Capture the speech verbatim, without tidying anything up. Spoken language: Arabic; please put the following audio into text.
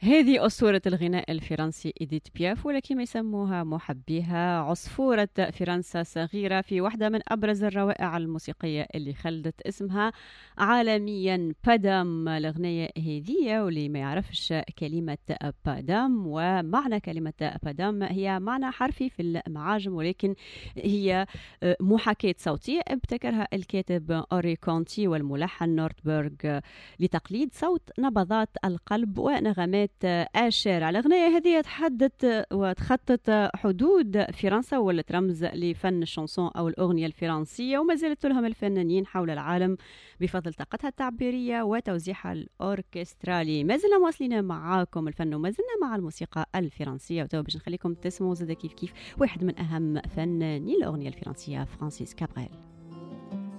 هذه أسطورة الغناء الفرنسي إديث بياف، ولكن ما يسموها محبيها عصفورة فرنسا صغيرة في واحدة من أبرز الروائع الموسيقية اللي خلدت اسمها عالميا. بادام الأغنية هذه، واللي ما يعرفش كلمة بادام ومعنى كلمة بادام، هي معنى حرفي في المعاجم، ولكن هي محاكاة صوتية ابتكرها الكاتب أوري كونتي والملحن نورتبرغ لتقليد صوت نبضات القلب ونغمات الشارع. الأغنية هذه تحدت وتخطت حدود فرنسا، ولت رمز لفن الشانسون أو الأغنية الفرنسية، وما زالت تلهم الفنانين حول العالم بفضل طاقتها التعبيرية وتوزيعها الأوركسترالي. ما زلنا مواصلين معاكم الفن وما زلنا مع الموسيقى الفرنسية، وتو باش نخليكم تسمعوا زاد كيف كيف واحد من أهم فنانين الأغنية الفرنسية، فرانسيس كابريل.